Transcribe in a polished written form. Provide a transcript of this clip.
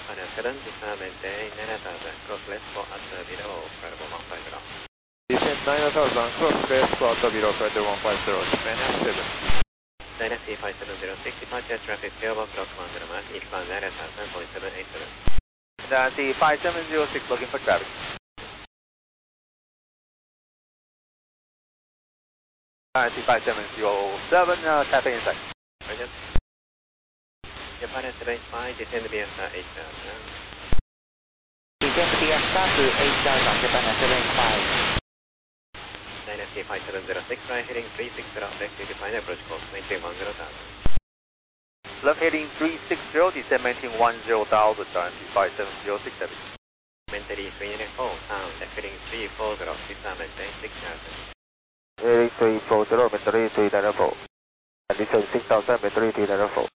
Seven, descend maintain 9000, cross left for after below, flight 150. Descend 9000, cross left for after below, flight 150, Dynasty 7. Dynasty 5706, departure traffic tailbox clock 10 miles, eastbound 9000.787. Dynasty 5706, looking for traffic. Dynasty 5707, traffic inside. Roger. Japan 75, descend BSR 8000. Descend BSR to 8000, Japan 75. Dynasty 5706, right heading 360, left to define approach course, maintain 10,000. Left heading 360, descend maintain 10,000, Dynasty 5706 heavy. Maintain 394, sound, left heading 340, descend maintain 6,000. Heading 340, maintain 394. Descend 6,000, maintain 394.